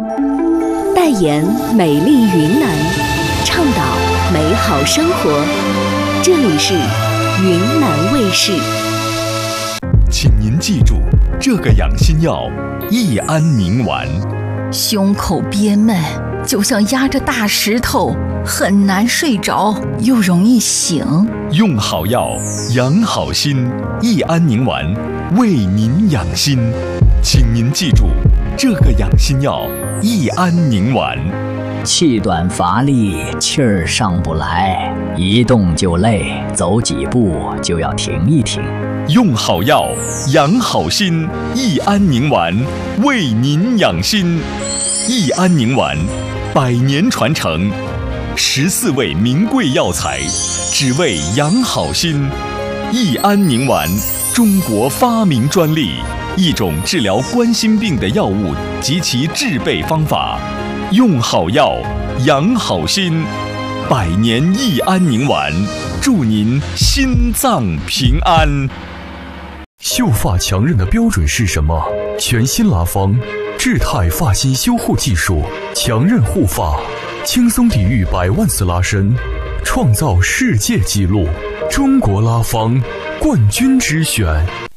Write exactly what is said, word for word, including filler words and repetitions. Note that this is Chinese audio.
代言美丽云南，倡导美好生活。这里是云南卫视。 请您记住，这个养心药益安宁丸。 胸口憋闷，就像压着大石头，很难睡着，又容易醒。 用好药，养好心，益安宁丸为您养心。请您记住，这个养心药益安宁丸。 气短乏力，气儿上不来，一动就累，走几步就要停一停。 用好药，养好心，益安宁丸为您养心。益安宁丸，百年传承，十四味名贵药材，只为养好心。益安宁丸，中国发明专利，一种治疗冠心病的药物及其制备方法。用好药，养好心，百年益安宁丸，祝您心脏平安。 秀发强韧的标准是什么？全新拉芳智泰发型修护技术，强韧护发，轻松抵御百万次拉伸，创造世界纪录。中国拉芳冠军之选。